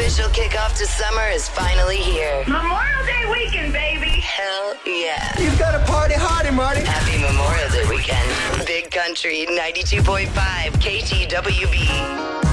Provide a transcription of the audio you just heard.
official kickoff to summer is finally here. Memorial Day weekend, baby. Hell yeah. You've got to party hardy, Marty. Happy Memorial Day weekend. Big Country 92.5 KTWB.